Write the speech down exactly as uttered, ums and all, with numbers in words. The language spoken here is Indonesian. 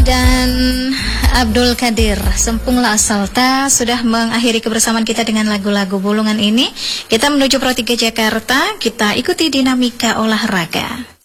dan Abdul Qadir, Sempunglah Salta, sudah mengakhiri kebersamaan kita dengan lagu-lagu bulungan ini. Kita menuju Pro tiga Jakarta, kita ikuti dinamika olahraga.